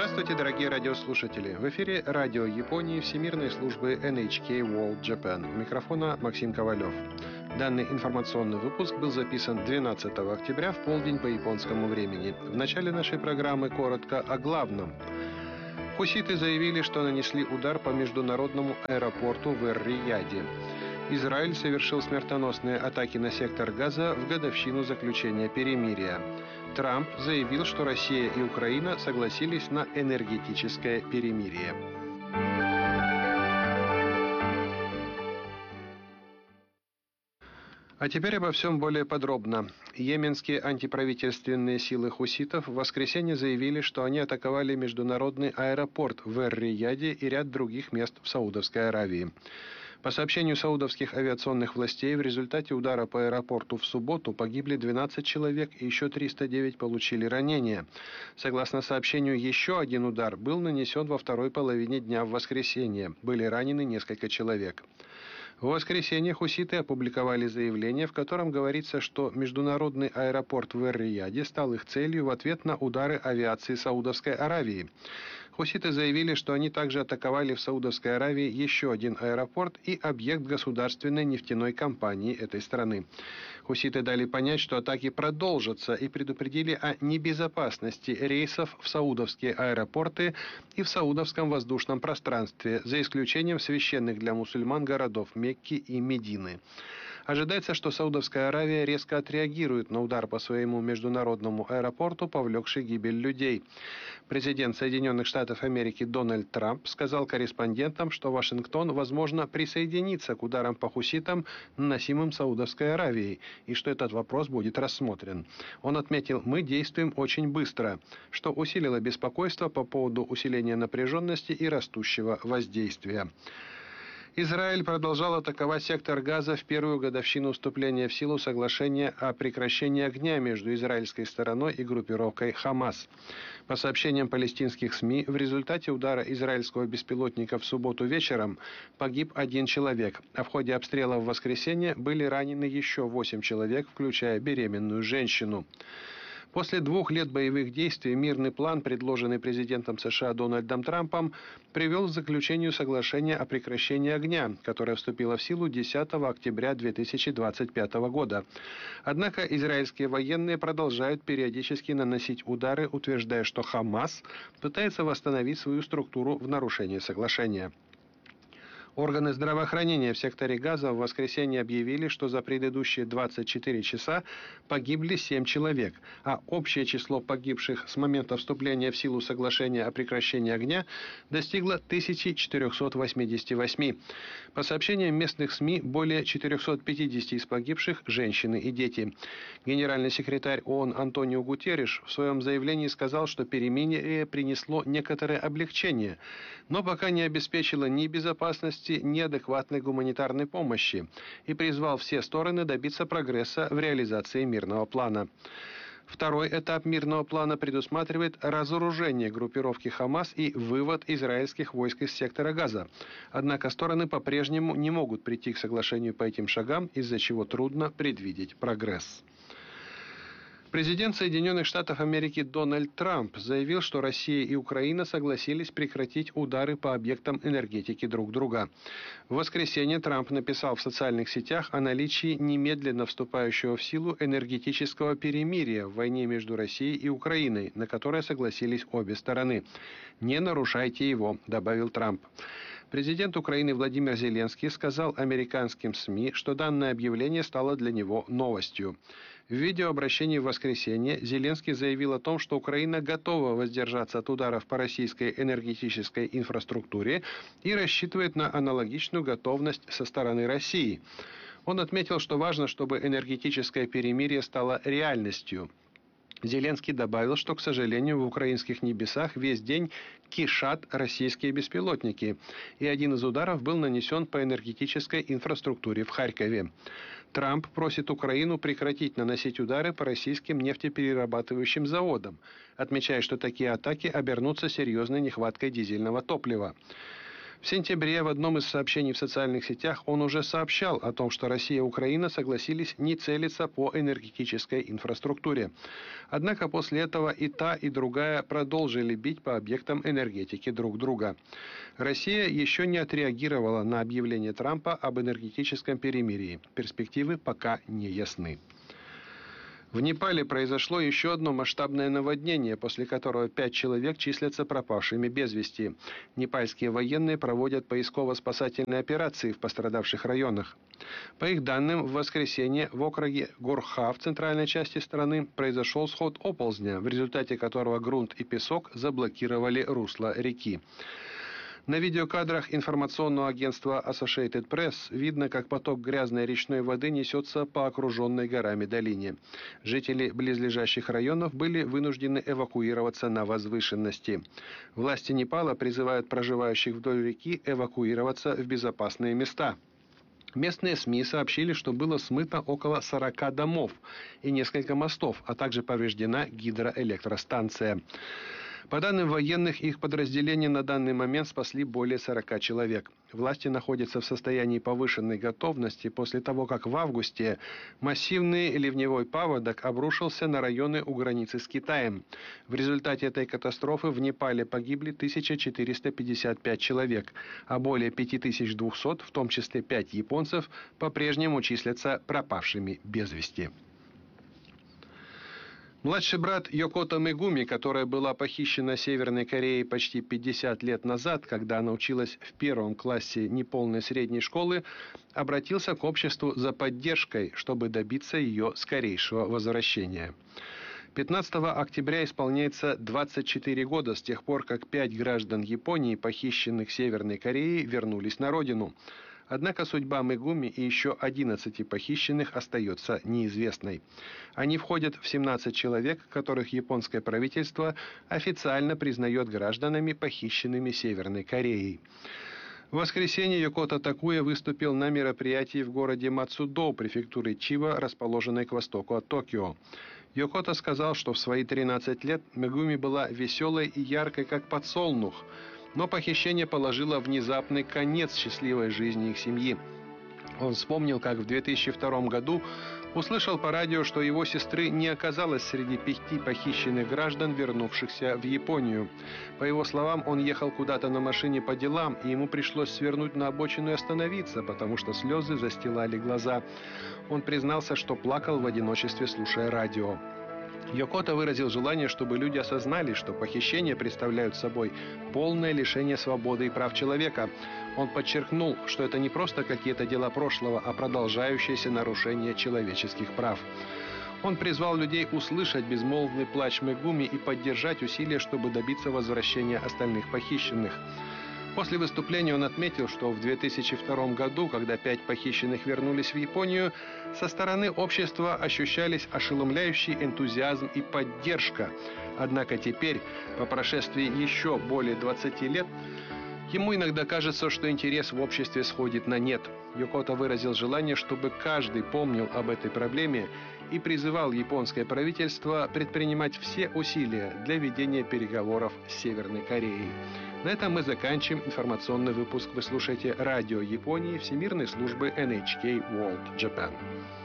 Здравствуйте, дорогие радиослушатели! В эфире радио Японии Всемирной службы NHK World Japan. У микрофона Максим Ковалев. Данный информационный выпуск был записан 12 октября в полдень по японскому времени. В начале нашей программы коротко о главном. Хуситы заявили, что нанесли удар по международному аэропорту в Эр-Рияде. Израиль совершил смертоносные атаки на сектор Газа в годовщину заключения перемирия. Трамп заявил, что Россия и Украина согласились на энергетическое перемирие. А теперь обо всем более подробно. Йеменские антиправительственные силы хуситов в воскресенье заявили, что они атаковали международный аэропорт в Эр-Рияде и ряд других мест в Саудовской Аравии. По сообщению саудовских авиационных властей, в результате удара по аэропорту в субботу погибли 12 человек и еще 309 получили ранения. Согласно сообщению, еще один удар был нанесен во второй половине дня в воскресенье. Были ранены несколько человек. В воскресенье хуситы опубликовали заявление, в котором говорится, что международный аэропорт в Эр-Рияде стал их целью в ответ на удары авиации Саудовской Аравии. Хуситы заявили, что они также атаковали в Саудовской Аравии еще один аэропорт и объект государственной нефтяной компании этой страны. Хуситы дали понять, что атаки продолжатся, и предупредили о небезопасности рейсов в саудовские аэропорты и в саудовском воздушном пространстве, за исключением священных для мусульман городов Мекки и Медины. Ожидается, что Саудовская Аравия резко отреагирует на удар по своему международному аэропорту, повлекший гибель людей. Президент Соединенных Штатов Америки Дональд Трамп сказал корреспондентам, что Вашингтон, возможно, присоединится к ударам по хуситам, наносимым Саудовской Аравией, и что этот вопрос будет рассмотрен. Он отметил: «Мы действуем очень быстро», что усилило беспокойство по поводу усиления напряженности и растущего воздействия. Израиль продолжал атаковать сектор Газа в первую годовщину вступления в силу соглашения о прекращении огня между израильской стороной и группировкой Хамас. По сообщениям палестинских СМИ, в результате удара израильского беспилотника в субботу вечером погиб один человек, а в ходе обстрела в воскресенье были ранены еще 8 человек, включая беременную женщину. После 2 лет боевых действий мирный план, предложенный президентом США Дональдом Трампом, привел к заключению соглашения о прекращении огня, которое вступило в силу 10 октября 2025 года. Однако израильские военные продолжают периодически наносить удары, утверждая, что Хамас пытается восстановить свою структуру в нарушении соглашения. Органы здравоохранения в секторе Газа в воскресенье объявили, что за предыдущие 24 часа погибли 7 человек, а общее число погибших с момента вступления в силу соглашения о прекращении огня достигло 1488. По сообщениям местных СМИ, более 450 из погибших – женщины и дети. Генеральный секретарь ООН Антонио Гутерриш в своем заявлении сказал, что перемирие принесло некоторое облегчение, но пока не обеспечило ни безопасности, ни адекватной гуманитарной помощи, и призвал все стороны добиться прогресса в реализации мирного плана. Второй этап мирного плана предусматривает разоружение группировки Хамас и вывод израильских войск из сектора Газа. Однако стороны по-прежнему не могут прийти к соглашению по этим шагам, из-за чего трудно предвидеть прогресс. Президент Соединенных Штатов Америки Дональд Трамп заявил, что Россия и Украина согласились прекратить удары по объектам энергетики друг друга. В воскресенье Трамп написал в социальных сетях о наличии немедленно вступающего в силу энергетического перемирия в войне между Россией и Украиной, на которое согласились обе стороны. «Не нарушайте его», — добавил Трамп. Президент Украины Владимир Зеленский сказал американским СМИ, что данное объявление стало для него новостью. В видеообращении в воскресенье Зеленский заявил о том, что Украина готова воздержаться от ударов по российской энергетической инфраструктуре и рассчитывает на аналогичную готовность со стороны России. Он отметил, что важно, чтобы энергетическое перемирие стало реальностью. Зеленский добавил, что, к сожалению, в украинских небесах весь день кишат российские беспилотники, и один из ударов был нанесен по энергетической инфраструктуре в Харькове. Трамп просит Украину прекратить наносить удары по российским нефтеперерабатывающим заводам, отмечая, что такие атаки обернутся серьезной нехваткой дизельного топлива. В сентябре в одном из сообщений в социальных сетях он уже сообщал о том, что Россия и Украина согласились не целиться по энергетической инфраструктуре. Однако после этого и та, и другая продолжили бить по объектам энергетики друг друга. Россия еще не отреагировала на объявление Трампа об энергетическом перемирии. Перспективы пока не ясны. В Непале произошло еще одно масштабное наводнение, после которого 5 человек числятся пропавшими без вести. Непальские военные проводят поисково-спасательные операции в пострадавших районах. По их данным, в воскресенье в округе Горха в центральной части страны произошел сход оползня, в результате которого грунт и песок заблокировали русло реки. На видеокадрах информационного агентства Associated Press видно, как поток грязной речной воды несется по окруженной горами долине. Жители близлежащих районов были вынуждены эвакуироваться на возвышенности. Власти Непала призывают проживающих вдоль реки эвакуироваться в безопасные места. Местные СМИ сообщили, что было смыто около 40 домов и несколько мостов, а также повреждена гидроэлектростанция. По данным военных, их подразделения на данный момент спасли более 40 человек. Власти находятся в состоянии повышенной готовности после того, как в августе массивный ливневой паводок обрушился на районы у границы с Китаем. В результате этой катастрофы в Непале погибли 1455 человек, а более 5200, в том числе 5 японцев, по-прежнему числятся пропавшими без вести. Младший брат Йокото Мегуми, которая была похищена Северной Кореей почти 50 лет назад, когда она училась в 1 классе неполной средней школы, обратился к обществу за поддержкой, чтобы добиться ее скорейшего возвращения. 15 октября исполняется 24 года с тех пор, как 5 граждан Японии, похищенных Северной Кореей, вернулись на родину. Однако судьба Мегуми и еще 11 похищенных остается неизвестной. Они входят в 17 человек, которых японское правительство официально признает гражданами, похищенными Северной Кореей. В воскресенье Йокото Такуя выступил на мероприятии в городе Мацудо, префектуры Чиба, расположенной к востоку от Токио. Йокото сказал, что в свои 13 лет Мегуми была веселой и яркой, как подсолнух, но похищение положило внезапный конец счастливой жизни их семьи. Он вспомнил, как в 2002 году услышал по радио, что его сестры не оказалось среди 5 похищенных граждан, вернувшихся в Японию. По его словам, он ехал куда-то на машине по делам, и ему пришлось свернуть на обочину и остановиться, потому что слезы застилали глаза. Он признался, что плакал в одиночестве, слушая радио. Йокото выразил желание, чтобы люди осознали, что похищения представляют собой полное лишение свободы и прав человека. Он подчеркнул, что это не просто какие-то дела прошлого, а продолжающееся нарушение человеческих прав. Он призвал людей услышать безмолвный плач Мегуми и поддержать усилия, чтобы добиться возвращения остальных похищенных. После выступления он отметил, что в 2002 году, когда 5 похищенных вернулись в Японию, со стороны общества ощущались ошеломляющий энтузиазм и поддержка. Однако теперь, по прошествии еще более 20 лет, ему иногда кажется, что интерес в обществе сходит на нет. Йокото выразил желание, чтобы каждый помнил об этой проблеме и призывал японское правительство предпринимать все усилия для ведения переговоров с Северной Кореей. На этом мы заканчиваем информационный выпуск. Вы слушаете радио Японии Всемирной службы NHK World Japan.